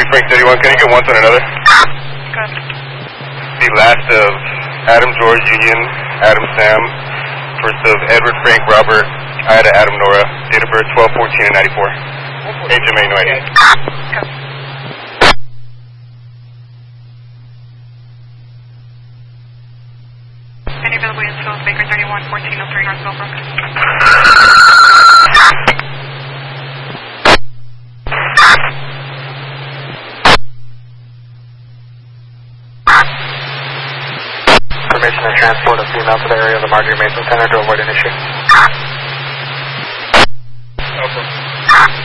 Frank 31, can you get once on another? Good. The last of Adam George Union, Adam Sam, first of Edward Frank Robert, Ida Adam Nora, date of birth 12/14 and 94. HMA no ID. Good. Any available infills, Baker 31, 1403 North Millbrook. Permission to transport a female to the area of the Marjorie Mason Center to avoid an issue.